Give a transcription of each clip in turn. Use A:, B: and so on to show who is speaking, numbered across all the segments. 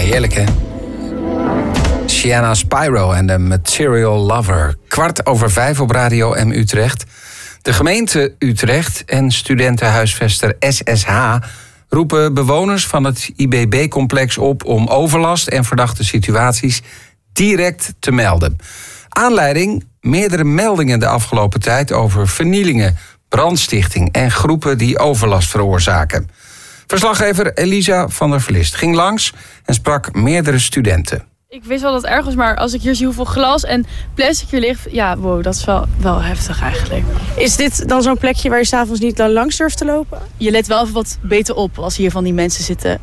A: heerlijk hè? Sienna Spyro en de Material Lover. 5:15 op Radio M Utrecht. De gemeente Utrecht en studentenhuisvester SSH roepen bewoners van het IBB-complex op om overlast en verdachte situaties direct te melden. Aanleiding: meerdere meldingen de afgelopen tijd over vernielingen, brandstichting en groepen die overlast veroorzaken. Verslaggever Elisa van der Vlist ging langs en sprak meerdere studenten.
B: Ik wist wel dat het erg was, maar als ik hier zie hoeveel glas en plastic hier ligt, ja, wow, dat is wel heftig eigenlijk.
C: Is dit dan zo'n plekje waar je 's avonds niet langs durft te lopen?
B: Je let wel even wat beter op als hier van die mensen zitten.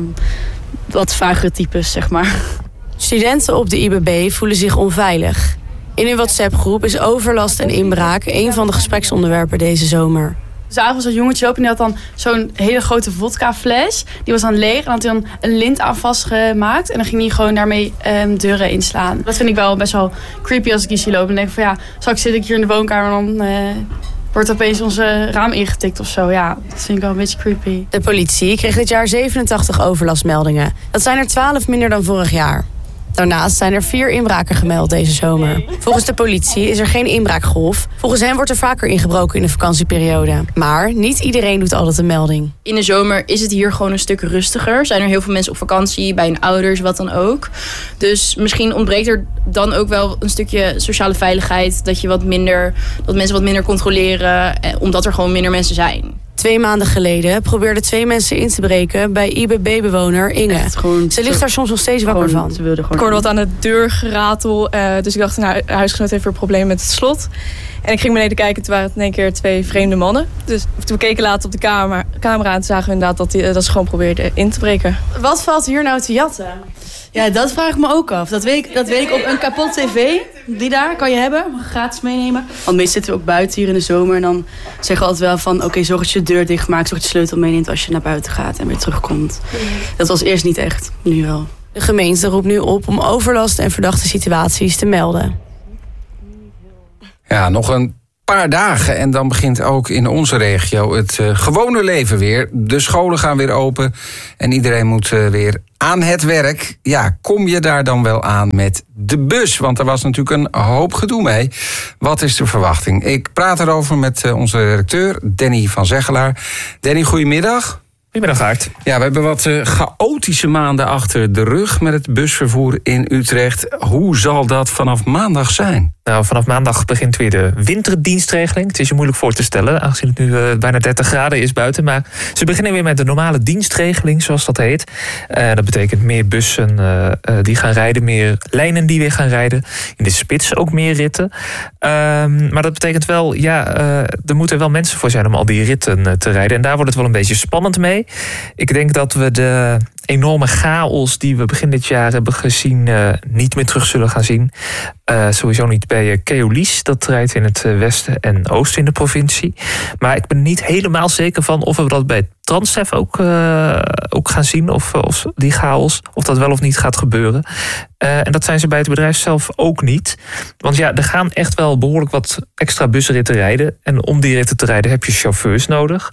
B: Wat vagere types, zeg maar.
C: Studenten op de IBB voelen zich onveilig. In hun WhatsApp-groep is overlast en inbraak een van de gespreksonderwerpen deze zomer.
B: S'avonds als jongetje lopen en die had dan zo'n hele grote vodkafles. Die was dan leeg en had hij dan een lint aan vastgemaakt. En dan ging hij gewoon daarmee deuren inslaan. Dat vind ik wel best wel creepy als ik die zie lopen. En denk ik van ja, straks zit ik hier in de woonkamer en dan wordt opeens onze raam ingetikt of zo. Ja, dat vind ik wel een beetje creepy.
C: De politie kreeg dit jaar 87 overlastmeldingen. Dat zijn er 12 minder dan vorig jaar. Daarnaast zijn er 4 inbraken gemeld deze zomer. Volgens de politie is er geen inbraakgolf. Volgens hen wordt er vaker ingebroken in de vakantieperiode. Maar niet iedereen doet altijd een melding.
D: In de zomer is het hier gewoon een stuk rustiger. Zijn er heel veel mensen op vakantie, bij hun ouders, wat dan ook. Dus misschien ontbreekt er dan ook wel een stukje sociale veiligheid. Dat mensen wat minder controleren, omdat er gewoon minder mensen zijn.
C: 2 maanden geleden probeerden 2 mensen in te breken bij IBB-bewoner Inge. Ze ligt daar soms nog steeds wakker van.
E: Ik hoorde wat aan de deur geratel. Dus ik dacht, nou, huisgenoot heeft weer een probleem met het slot. En ik ging beneden kijken, toen waren het in één keer 2 vreemde mannen. Dus toen we keken later op de camera en zagen we inderdaad dat ze gewoon probeerden in te breken.
C: Wat valt hier nou te jatten?
F: Ja, dat vraag ik me ook af. Dat weet ik op een kapot tv. Die daar kan je hebben, gratis meenemen. Want meestal zitten we ook buiten hier in de zomer. En dan zeggen we altijd wel van, oké, zorg dat je de deur dicht maakt. Zorg dat je sleutel meeneemt als je naar buiten gaat en weer terugkomt. Dat was eerst niet echt, nu wel.
C: De gemeente roept nu op om overlast en verdachte situaties te melden.
A: Ja, nog een paar dagen en dan begint ook in onze regio het gewone leven weer. De scholen gaan weer open en iedereen moet weer aan het werk. Ja, kom je daar dan wel aan met de bus? Want er was natuurlijk een hoop gedoe mee. Wat is de verwachting? Ik praat erover met onze redacteur Danny van Zeggelaar. Danny, goedemiddag.
G: Goedemiddag, Aart.
A: Ja, we hebben wat chaotische maanden achter de rug met het busvervoer in Utrecht. Hoe zal dat vanaf maandag zijn?
G: Nou, vanaf maandag begint weer de winterdienstregeling. Het is je moeilijk voor te stellen, aangezien het nu bijna 30 graden is buiten. Maar ze beginnen weer met de normale dienstregeling, zoals dat heet. Dat betekent meer bussen die gaan rijden, meer lijnen die weer gaan rijden. In de spits ook meer ritten. Maar dat betekent wel, er moeten wel mensen voor zijn om al die ritten te rijden. En daar wordt het wel een beetje spannend mee. Ik denk dat we de enorme chaos die we begin dit jaar hebben gezien niet meer terug zullen gaan zien. Sowieso niet bij Keolis, dat rijdt in het westen en oosten in de provincie. Maar ik ben niet helemaal zeker van of we dat bij Transdev ook gaan zien, of die chaos, of dat wel of niet gaat gebeuren. En dat zijn ze bij het bedrijf zelf ook niet. Want ja, er gaan echt wel behoorlijk wat extra busritten rijden. En om die ritten te rijden heb je chauffeurs nodig.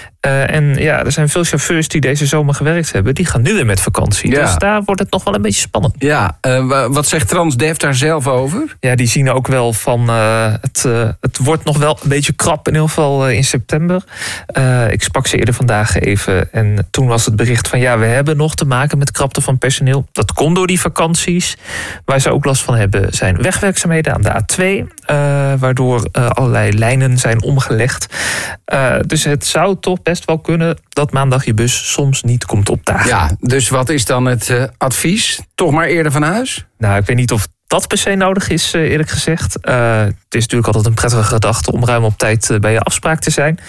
G: En ja, er zijn veel chauffeurs die deze zomer gewerkt hebben. Die gaan nu weer met vakantie. Ja. Dus daar wordt het nog wel een beetje spannend.
A: Ja, wat zegt Transdev daar zelf over?
G: Ja, die zien ook wel van het wordt nog wel een beetje krap. In ieder geval in september. Ik sprak ze eerder vandaag even. En toen was het bericht van ja, we hebben nog te maken met krapte van personeel. Dat komt door die vakanties. Waar ze ook last van hebben zijn wegwerkzaamheden aan de A2. Waardoor allerlei lijnen zijn omgelegd. Dus het zou toch best wel kunnen dat maandag je bus soms niet komt opdagen.
A: Ja, dus wat is dan het advies? Toch maar eerder van huis?
G: Nou, ik weet niet of dat per se nodig is, eerlijk gezegd. Het is natuurlijk altijd een prettige gedachte om ruim op tijd bij je afspraak te zijn.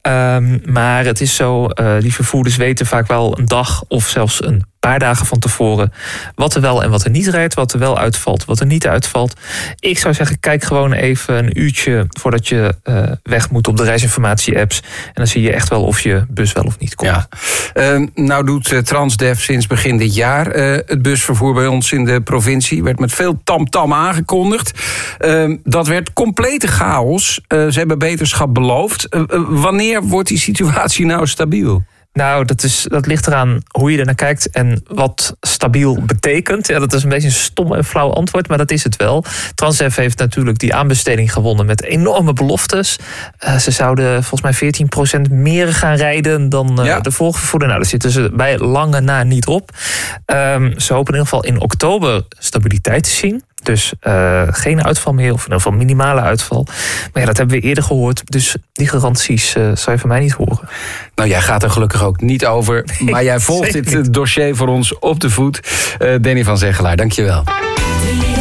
G: Maar het is zo, die vervoerders weten vaak wel een dag of zelfs een paar dagen van tevoren wat er wel en wat er niet rijdt, wat er wel uitvalt, wat er niet uitvalt. Ik zou zeggen, kijk gewoon even een uurtje voordat je weg moet op de reisinformatie-apps. En dan zie je echt wel of je bus wel of niet komt.
A: Ja. Nou doet Transdev sinds begin dit jaar het busvervoer bij ons in de provincie. Werd met veel tamtam aangekondigd. Dat werd complete chaos. Ze hebben beterschap beloofd. Wanneer wordt die situatie nou stabiel?
G: Nou, dat ligt eraan hoe je er naar kijkt en wat stabiel betekent. Ja, dat is een beetje een stom en flauw antwoord, maar dat is het wel. Transdev heeft natuurlijk die aanbesteding gewonnen met enorme beloftes. Ze zouden volgens mij 14% meer gaan rijden dan de vorige vervoerder. Nou, daar zitten ze bij lange na niet op. Ze hopen in ieder geval in oktober stabiliteit te zien. Dus geen uitval meer, of in ieder geval minimale uitval. Maar ja, dat hebben we eerder gehoord. Dus die garanties zou je van mij niet horen.
A: Nou, jij gaat er gelukkig ook niet over. Maar jij volgt dit dossier voor ons op de voet. Danny van Zeggelaar, dankjewel.